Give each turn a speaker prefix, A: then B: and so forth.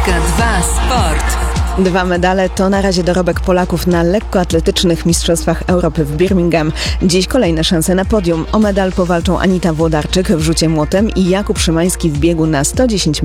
A: Jedynka 2 Sport.
B: 2 medale to na razie dorobek Polaków na lekkoatletycznych Mistrzostwach Europy w Birmingham. Dziś kolejne szanse na podium. O medal powalczą Anita Włodarczyk w rzucie młotem i Jakub Szymański w biegu na 110